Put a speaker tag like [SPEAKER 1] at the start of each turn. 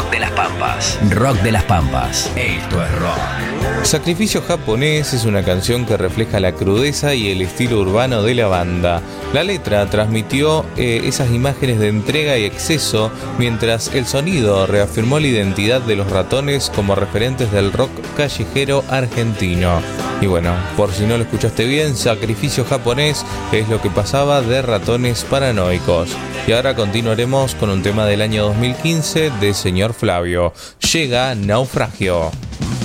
[SPEAKER 1] Rock de las Pampas. Rock de las Pampas. Esto es rock.
[SPEAKER 2] Sacrificio Japonés es una canción que refleja la crudeza y el estilo urbano de la banda. La letra transmitió esas imágenes de entrega y exceso, mientras el sonido reafirmó la identidad de los Ratones como referentes del rock callejero argentino. Y bueno, por si no lo escuchaste bien, Sacrificio Japonés es lo que pasaba de Ratones Paranoicos. Y ahora continuaremos con un tema del año 2015 de Señor Flavio. Llega Naufragio.